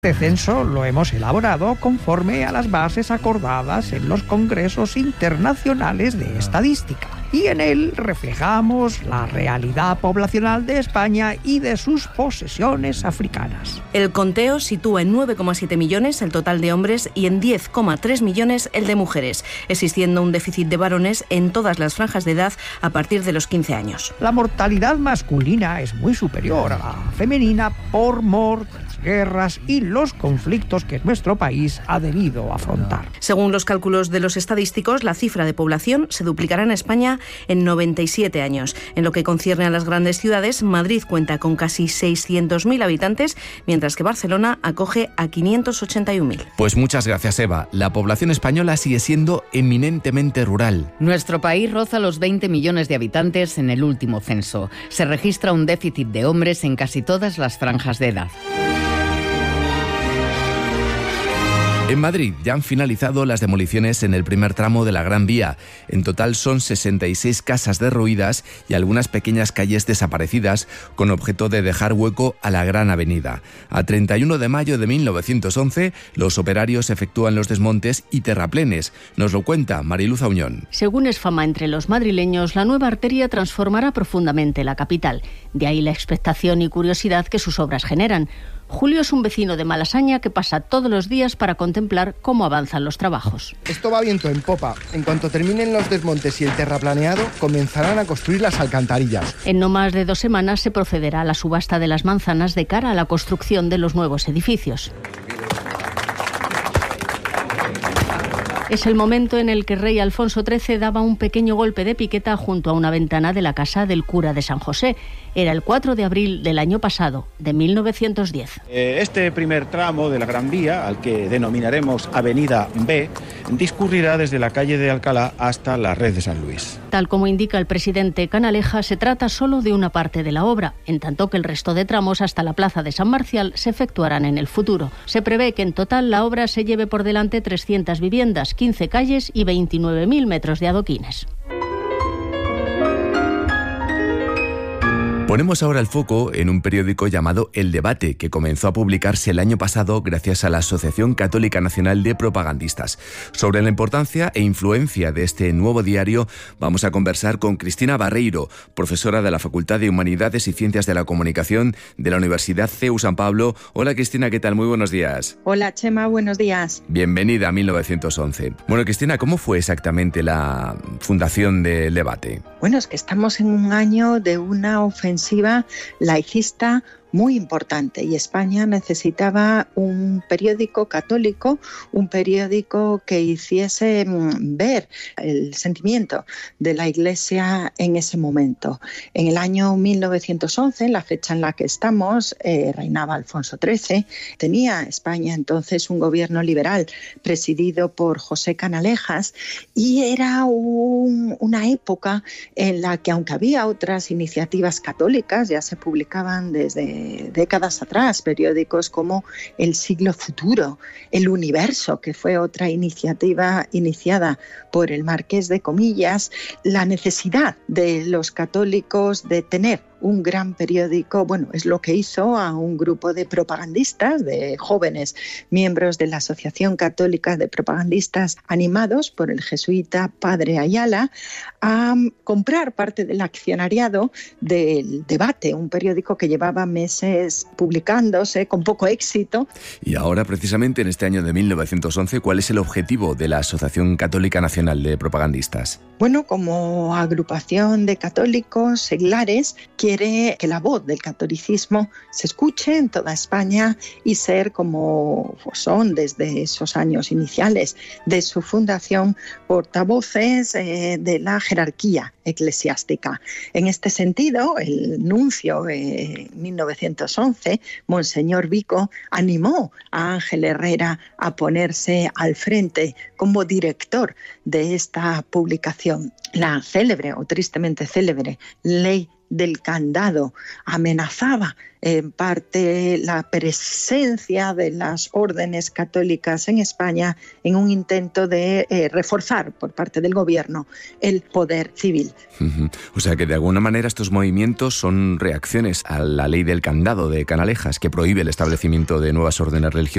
Este censo lo hemos elaborado conforme a las bases acordadas en los congresos internacionales de estadística. Y en él reflejamos la realidad poblacional de España y de sus posesiones africanas. El conteo sitúa en 9,7 millones el total de hombres y en 10,3 millones el de mujeres, existiendo un déficit de varones en todas las franjas de edad a partir de los 15 años. La mortalidad masculina es muy superior a la femenina por mor, guerras y los conflictos que nuestro país ha debido afrontar. Según los cálculos de los estadísticos, la cifra de población se duplicará en España en 97 años. En lo que concierne a las grandes ciudades, Madrid cuenta con casi 600.000 habitantes, mientras que Barcelona acoge a 581.000. Pues muchas gracias, Eva. La población española sigue siendo eminentemente rural. Nuestro país roza los 20 millones de habitantes en el último censo. Se registra un déficit de hombres en casi todas las franjas de edad. En Madrid ya han finalizado las demoliciones en el primer tramo de la Gran Vía. En total son 66 casas derruidas y algunas pequeñas calles desaparecidas con objeto de dejar hueco a la Gran Avenida. A 31 de mayo de 1911, los operarios efectúan los desmontes y terraplenes. Nos lo cuenta Mariluz Auñón. Según es fama entre los madrileños, la nueva arteria transformará profundamente la capital. De ahí la expectación y curiosidad que sus obras generan. Julio es un vecino de Malasaña que pasa todos los días para contemplar cómo avanzan los trabajos. Esto va viento en popa. En cuanto terminen los desmontes y el terraplaneado, comenzarán a construir las alcantarillas. En no más de 2 semanas se procederá a la subasta de las manzanas de cara a la construcción de los nuevos edificios. Es el momento en el que el rey Alfonso XIII daba un pequeño golpe de piqueta junto a una ventana de la casa del cura de San José. Era el 4 de abril del año pasado, de 1910. Este primer tramo de la Gran Vía, al que denominaremos Avenida B, discurrirá desde la calle de Alcalá hasta la Red de San Luis. Tal como indica el presidente Canaleja, se trata solo de una parte de la obra, en tanto que el resto de tramos hasta la plaza de San Marcial se efectuarán en el futuro. Se prevé que en total la obra se lleve por delante 300 viviendas, 15 calles y 29.000 metros de adoquines. Ponemos ahora el foco en un periódico llamado El Debate, que comenzó a publicarse el año pasado gracias a la Asociación Católica Nacional de Propagandistas. Sobre la importancia e influencia de este nuevo diario vamos a conversar con Cristina Barreiro, profesora de la Facultad de Humanidades y Ciencias de la Comunicación de la Universidad CEU San Pablo. Hola Cristina, ¿qué tal? Muy buenos días. Hola Chema, buenos días. Bienvenida a 1911. Bueno Cristina, ¿cómo fue exactamente la fundación del Debate? Bueno, es que estamos en un año de una ofensiva laicista muy importante y España necesitaba un periódico católico, un periódico que hiciese ver el sentimiento de la Iglesia en ese momento. En el año 1911, la fecha en la que estamos, reinaba Alfonso XIII, tenía España entonces un gobierno liberal presidido por José Canalejas y era una época en la que, aunque había otras iniciativas católicas, ya se publicaban desde décadas atrás periódicos como El Siglo Futuro, El Universo, que fue otra iniciativa iniciada por el Marqués de Comillas, la necesidad de los católicos de tener un gran periódico, bueno, es lo que hizo a un grupo de propagandistas, de jóvenes miembros de la Asociación Católica de Propagandistas, animados por el jesuita Padre Ayala, a comprar parte del accionariado del Debate, un periódico que llevaba meses publicándose con poco éxito. Y ahora, precisamente en este año de 1911, ¿cuál es el objetivo de la Asociación Católica Nacional de Propagandistas? Bueno, como agrupación de católicos seglares, quiere que la voz del catolicismo se escuche en toda España y ser, como son desde esos años iniciales de su fundación, portavoces de la jerarquía eclesiástica. En este sentido, el nuncio en 1911, Monseñor Vico, animó a Ángel Herrera a ponerse al frente como director de esta publicación. La célebre, o tristemente célebre, Ley del Candado amenazaba en parte la presencia de las órdenes católicas en España en un intento de reforzar por parte del gobierno el poder civil. O sea que de alguna manera estos movimientos son reacciones a la Ley del Candado de Canalejas, que prohíbe el establecimiento de nuevas órdenes religiosas